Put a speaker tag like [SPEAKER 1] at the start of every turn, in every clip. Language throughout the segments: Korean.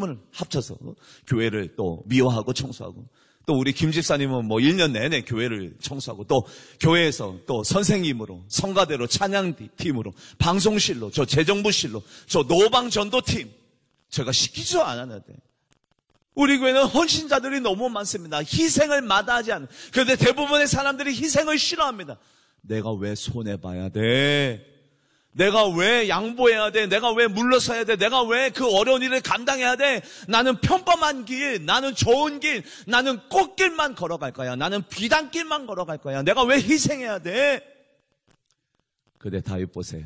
[SPEAKER 1] 힘을 합쳐서 교회를 또 미화하고 청소하고, 또 우리 김 집사님은 1년 내내 교회를 청소하고, 또 교회에서 또 선생님으로, 성가대로, 찬양팀으로, 방송실로, 저 재정부실로, 저 노방전도팀, 제가 시키지도 않았는데 우리 교회는 헌신자들이 너무 많습니다. 희생을 마다하지 않는. 그런데 대부분의 사람들이 희생을 싫어합니다. 내가 왜 손해봐야 돼? 내가 왜 양보해야 돼? 내가 왜 물러서야 돼? 내가 왜 그 어려운 일을 감당해야 돼? 나는 평범한 길, 나는 좋은 길, 나는 꽃길만 걸어갈 거야. 나는 비단길만 걸어갈 거야. 내가 왜 희생해야 돼? 근데 다윗 보세요.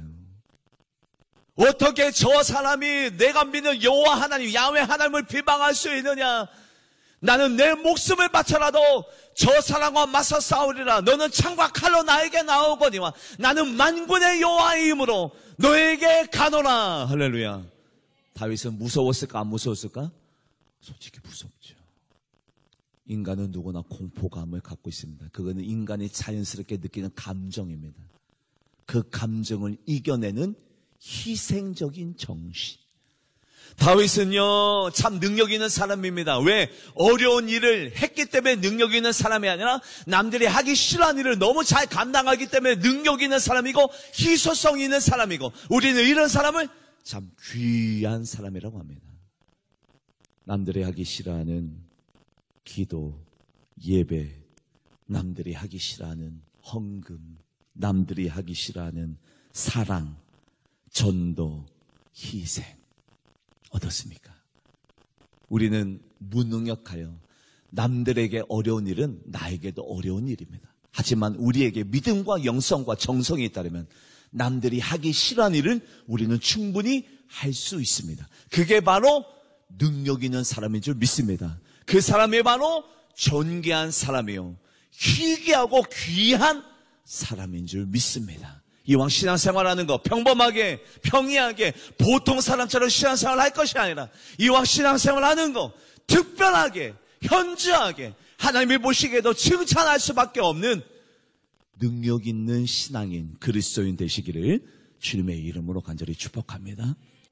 [SPEAKER 1] 어떻게 저 사람이 내가 믿는 여호와 하나님, 야훼 하나님을 비방할 수 있느냐? 나는 내 목숨을 바쳐라도 저 사람과 맞서 싸우리라. 너는 창과 칼로 나에게 나오거니와 나는 만군의 여호와의 힘으로 너에게 가노라. 할렐루야. 다윗은 무서웠을까 안 무서웠을까? 솔직히 무섭죠. 인간은 누구나 공포감을 갖고 있습니다. 그거는 인간이 자연스럽게 느끼는 감정입니다. 그 감정을 이겨내는 희생적인 정신. 다윗은요, 참 능력 있는 사람입니다. 왜? 어려운 일을 했기 때문에 능력 있는 사람이 아니라 남들이 하기 싫어하는 일을 너무 잘 감당하기 때문에 능력 있는 사람이고 희소성 있는 사람이고, 우리는 이런 사람을 참 귀한 사람이라고 합니다. 남들이 하기 싫어하는 기도, 예배, 남들이 하기 싫어하는 헌금, 남들이 하기 싫어하는 사랑, 전도, 희생. 어떻습니까? 우리는 무능력하여 남들에게 어려운 일은 나에게도 어려운 일입니다. 하지만 우리에게 믿음과 영성과 정성이 있다면 남들이 하기 싫어하는 일을 우리는 충분히 할 수 있습니다. 그게 바로 능력 있는 사람인 줄 믿습니다. 그 사람이 바로 존귀한 사람이요, 희귀하고 귀한 사람인 줄 믿습니다. 이왕 신앙생활하는 거 평범하게, 평이하게, 보통 사람처럼 신앙생활 할 것이 아니라 이왕 신앙생활하는 거 특별하게, 현저하게 하나님이 보시기에도 칭찬할 수밖에 없는 능력 있는 신앙인, 그리스도인 되시기를 주님의 이름으로 간절히 축복합니다.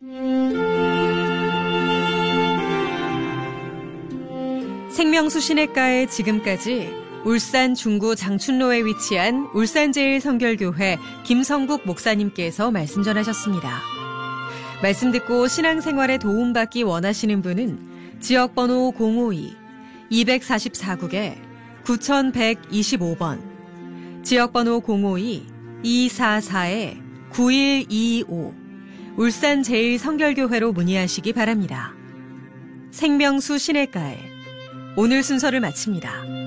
[SPEAKER 2] 생명수 시냇가에 지금까지 울산 중구 장춘로에 위치한 울산제일성결교회 김성국 목사님께서 말씀 전하셨습니다. 말씀 듣고 신앙생활에 도움받기 원하시는 분은 지역번호 052-244국에 9125번, 지역번호 052-244-9125 울산제일성결교회로 문의하시기 바랍니다. 생명수 시냇가에 오늘 순서를 마칩니다.